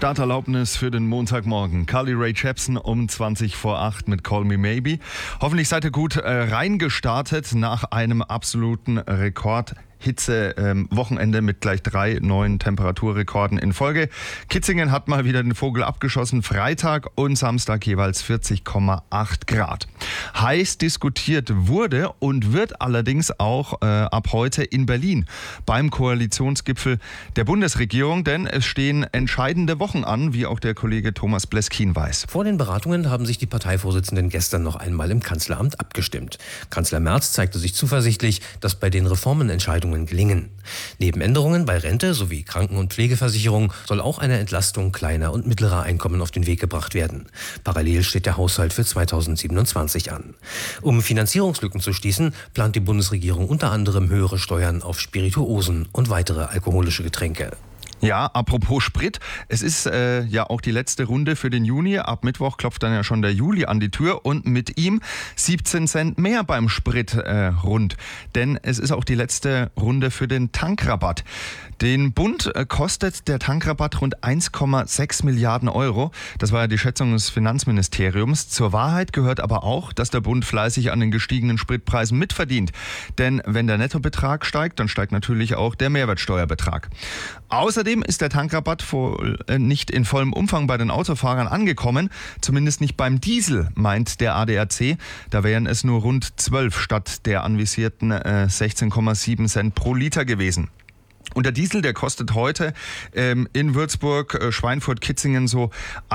Starterlaubnis für den Montagmorgen. Carly Rae Jepsen um 20 vor 8 mit Call Me Maybe. Hoffentlich seid ihr gut reingestartet nach einem absoluten Rekord-Hitze-Wochenende mit gleich 3 neuen Temperaturrekorden in Folge. Kitzingen hat mal wieder den Vogel abgeschossen. Freitag und Samstag jeweils 40,8 Grad. Heiß diskutiert wurde und wird allerdings auch ab heute in Berlin beim Koalitionsgipfel der Bundesregierung, denn es stehen entscheidende Wochen an, wie auch der Kollege Thomas Bleskin weiß. Vor den Beratungen haben sich die Parteivorsitzenden gestern noch einmal im Kanzleramt abgestimmt. Kanzler Merz zeigte sich zuversichtlich, dass bei den Reformenentscheidungen gelingen. Neben Änderungen bei Rente sowie Kranken- und Pflegeversicherung soll auch eine Entlastung kleiner und mittlerer Einkommen auf den Weg gebracht werden. Parallel steht der Haushalt für 2027 an. Um Finanzierungslücken zu schließen, plant die Bundesregierung unter anderem höhere Steuern auf Spirituosen und weitere alkoholische Getränke. Ja, apropos Sprit, es ist ja auch die letzte Runde für den Juni. Ab Mittwoch klopft dann ja schon der Juli an die Tür und mit ihm 17 Cent mehr beim Sprit rund. Denn es ist auch die letzte Runde für den Tankrabatt. Den Bund kostet der Tankrabatt rund 1,6 Milliarden Euro. Das war ja die Schätzung des Finanzministeriums. Zur Wahrheit gehört aber auch, dass der Bund fleißig an den gestiegenen Spritpreisen mitverdient. Denn wenn der Nettobetrag steigt, dann steigt natürlich auch der Mehrwertsteuerbetrag. Außerdem ist der Tankrabatt nicht in vollem Umfang bei den Autofahrern angekommen, zumindest nicht beim Diesel, meint der ADAC. Da wären es nur rund 12 statt der anvisierten 16,7 Cent pro Liter gewesen. Und der Diesel, der kostet heute in Würzburg, Schweinfurt, Kitzingen so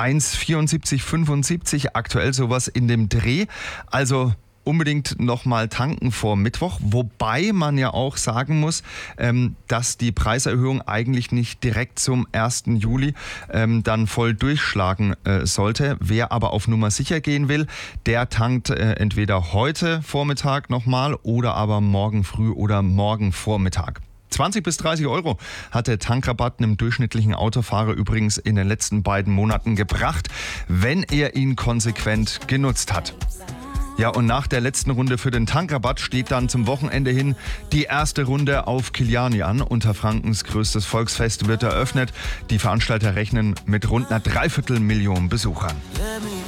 1,74,75, aktuell sowas in dem Dreh. Also unbedingt nochmal tanken vor Mittwoch, wobei man ja auch sagen muss, dass die Preiserhöhung eigentlich nicht direkt zum 1. Juli dann voll durchschlagen sollte. Wer aber auf Nummer sicher gehen will, der tankt entweder heute Vormittag nochmal oder aber morgen früh oder morgen Vormittag. 20 bis 30 Euro hat der Tankrabatt einem durchschnittlichen Autofahrer übrigens in den letzten beiden Monaten gebracht, wenn er ihn konsequent genutzt hat. Ja, und nach der letzten Runde für den Tankrabatt steht dann zum Wochenende hin die erste Runde auf Kiliani an. Unterfrankens größtes Volksfest wird eröffnet. Die Veranstalter rechnen mit rund einer 250.000 Besuchern.